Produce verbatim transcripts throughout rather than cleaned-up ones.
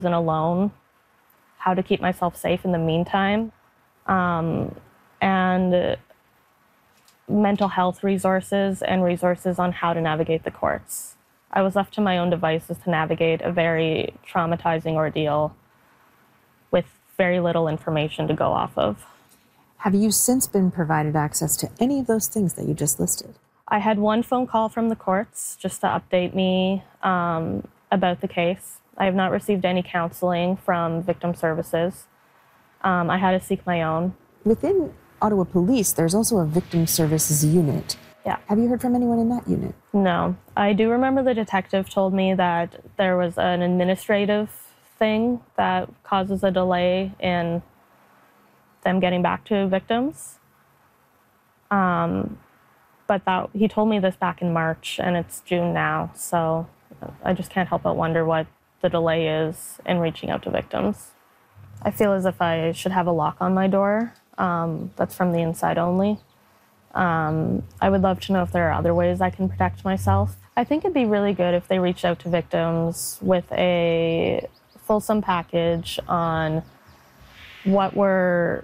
and alone, how to keep myself safe in the meantime, um, and mental health resources and resources on how to navigate the courts. I was left to my own devices to navigate a very traumatizing ordeal with very little information to go off of. Have you since been provided access to any of those things that you just listed? I had one phone call from the courts just to update me um, about the case. I have not received any counseling from victim services. Um, I had to seek my own. Within Ottawa Police, there's also a victim services unit. Yeah. Have you heard from anyone in that unit? No. I do remember the detective told me that there was an administrative thing that causes a delay in them getting back to victims. Um, but that he told me this back in March, and it's June now, so I just can't help but wonder what the delay is in reaching out to victims. I feel as if I should have a lock on my door um, that's from the inside only. Um, I would love to know if there are other ways I can protect myself. I think it'd be really good if they reached out to victims with a fulsome package on what we're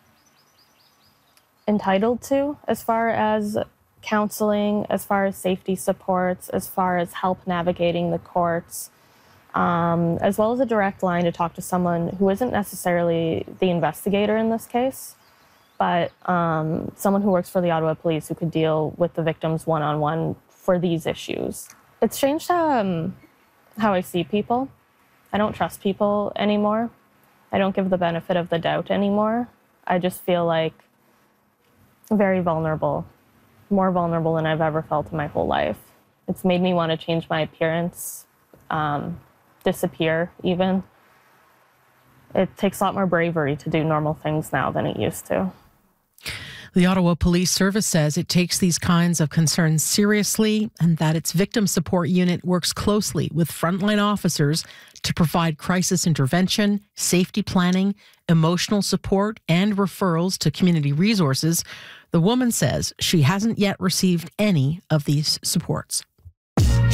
entitled to as far as counseling, as far as safety supports, as far as help navigating the courts, um, as well as a direct line to talk to someone who isn't necessarily the investigator in this case, but um, someone who works for the Ottawa Police who could deal with the victims one-on-one for these issues. It's changed um, how I see people. I don't trust people anymore. I don't give the benefit of the doubt anymore. I just feel like very vulnerable, more vulnerable than I've ever felt in my whole life. It's made me want to change my appearance, um, disappear even. It takes a lot more bravery to do normal things now than it used to. The Ottawa Police Service says it takes these kinds of concerns seriously and that its victim support unit works closely with frontline officers to provide crisis intervention, safety planning, emotional support, and referrals to community resources. The woman says she hasn't yet received any of these supports.